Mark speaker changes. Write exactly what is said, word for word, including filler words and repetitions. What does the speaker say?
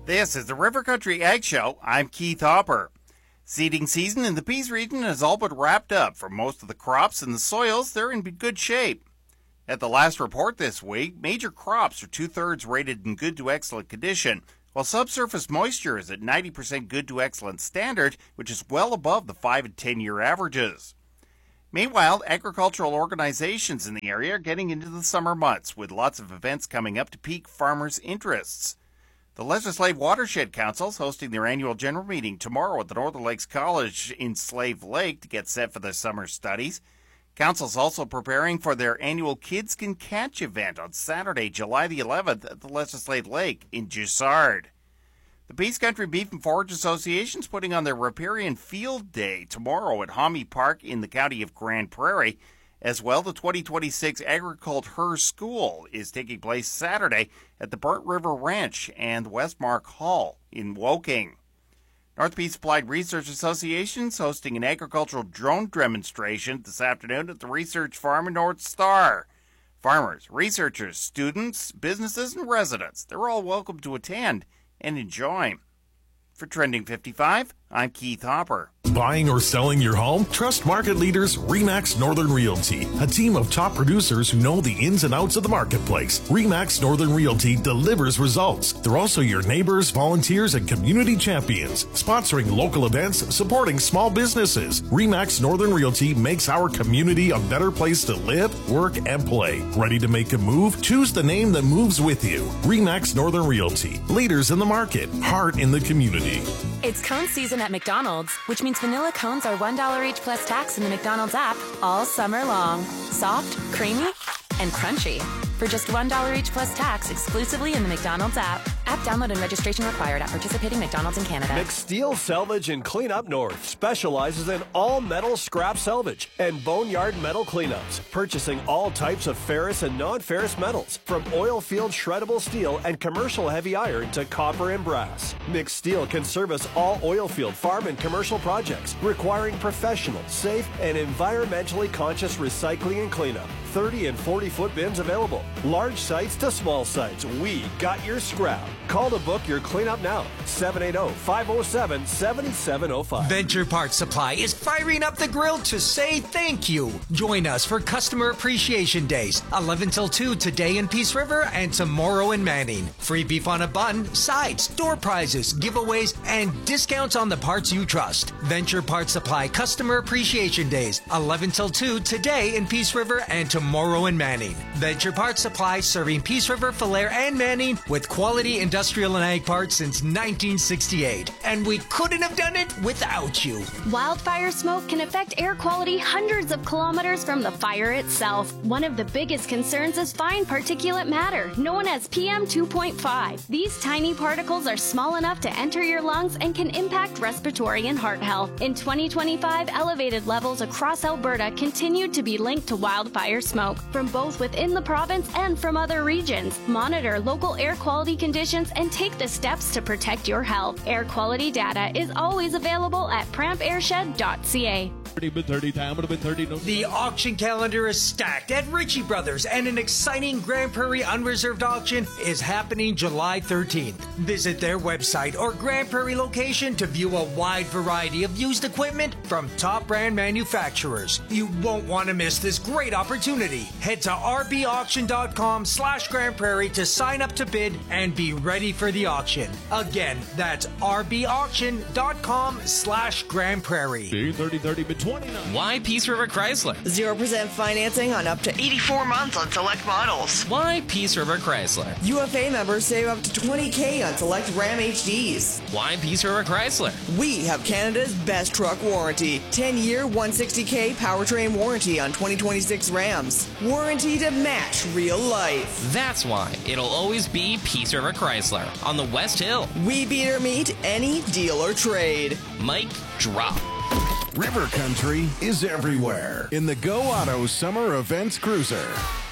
Speaker 1: This is the River Country Ag Show. I'm Keith Hopper. Seeding season in the Peace region has all but wrapped up. For most of the crops and the soils, they're in good shape. At the last report this week, major crops are two-thirds rated in good to excellent condition, while subsurface moisture is at ninety percent good to excellent standard, which is well above the five and ten-year averages. Meanwhile, agricultural organizations in the area are getting into the summer months, with lots of events coming up to pique farmers' interests. The Lesser Slave Watershed Council is hosting their annual general meeting tomorrow at the Northern Lakes College in Slave Lake to get set for their summer studies. Council's also preparing for their annual Kids Can Catch event on Saturday, July the eleventh at the Lesser Slave Lake in Jussard. The Peace Country Beef and Forage Association is putting on their Riparian Field Day tomorrow at Homie Park in the county of Grand Prairie. As well, the twenty twenty-six Agriculture School is taking place Saturday at the Burnt River Ranch and Westmark Hall in Woking. North Peace Applied Research Association is hosting an agricultural drone demonstration this afternoon at the Research Farm in North Star. Farmers, researchers, students, businesses, and residents, they're all welcome to attend and enjoy. For Trending fifty-five, I'm Keith Hopper.
Speaker 2: Buying or selling your home? Trust market leaders RE/MAX Northern Realty, a team of top producers who know the ins and outs of the marketplace. RE/MAX Northern Realty delivers results. They're also your neighbors, volunteers, and community champions, sponsoring local events, supporting small businesses. RE/MAX Northern Realty makes our community a better place to live, work, and play. Ready to make a move? Choose the name that moves with you. RE/MAX Northern Realty, leaders in the market, heart in the community.
Speaker 3: It's cone season at McDonald's, which means vanilla cones are one dollar each plus tax in the McDonald's app all summer long. Soft, creamy, and crunchy. For just one dollar each plus tax exclusively in the McDonald's app. App download and registration required at participating McDonald's in Canada.
Speaker 4: McSteel Salvage and Cleanup North specializes in all metal scrap salvage and boneyard metal cleanups, purchasing all types of ferrous and non-ferrous metals, from oil field shreddable steel and commercial heavy iron to copper and brass. McSteel can service all oil field, farm, and commercial projects requiring professional, safe, and environmentally conscious recycling and cleanup. thirty and forty foot bins available. Large sites to small sites. We got your scrap. Call to book your cleanup now. seven eight zero, five zero seven, seven seven zero five.
Speaker 5: Venture Parts Supply is firing up the grill to say thank you. Join us for Customer Appreciation Days, eleven till two today in Peace River and tomorrow in Manning. Free beef on a bun, sides, door prizes, giveaways, and discounts on the parts you trust. Venture Parts Supply Customer Appreciation Days, eleven till two today in Peace River and tomorrow in Manning. Venture Parts Supply serving Peace River, Falher, and Manning with quality industrial and ag parts since nineteen sixty-eight. And we couldn't have done it without you.
Speaker 6: Wildfire smoke can affect air quality hundreds of kilometers from the fire itself. One of the biggest concerns is fine particulate matter, known as P M two point five. These tiny particles are small enough to enter your lungs and can impact respiratory and heart health. In twenty twenty-five, elevated levels across Alberta continued to be linked to wildfire smoke from both within the province and from other regions. Monitor local air quality conditions and take the steps to protect your health. Air quality data is always available at pramp airshed dot c a.
Speaker 5: The auction calendar is stacked at Ritchie Brothers, and an exciting Grand Prairie Unreserved auction is happening July thirteenth. Visit their website or Grand Prairie location to view a wide variety of used equipment from top brand manufacturers. You won't want to miss this great opportunity. Head to r b auction dot com slash Grand Prairie to sign up to bid and be ready for the auction. Again, that's r b auction dot com slash Grand Prairie.
Speaker 7: thirty thirty twenty-nine.
Speaker 8: Why Peace River Chrysler?
Speaker 9: zero percent financing on up to eighty-four months on select models.
Speaker 8: Why Peace River Chrysler?
Speaker 9: U F A members save up to twenty K on select Ram H Ds.
Speaker 8: Why Peace River Chrysler?
Speaker 9: We have Canada's best truck warranty. ten year, one hundred sixty K powertrain warranty on twenty twenty-six Rams. Warranty to match real life.
Speaker 8: That's why it'll always be Peace River Chrysler on the West Hill.
Speaker 9: We beat or meet any deal or trade.
Speaker 8: Mic drop.
Speaker 2: River Country is everywhere in the Go Auto Summer Events Cruiser.